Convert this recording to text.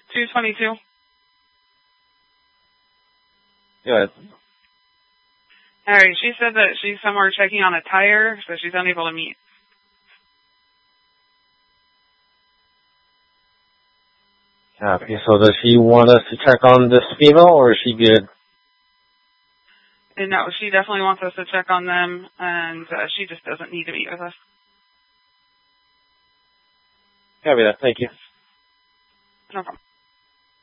222. Go ahead. All right, she said that she's somewhere checking on a tire, so she's unable to meet. Copy. So does she want us to check on this female, or is she good? And no, she definitely wants us to check on them, and she just doesn't need to meet with us. Copy that. Thank you. No problem.